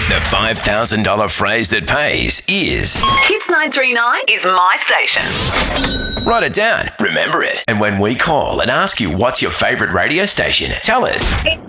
The $5,000 phrase that pays is Hits 939 is my station. write it down, remember it. And when we call and ask you what's your favourite radio station, tell us. It's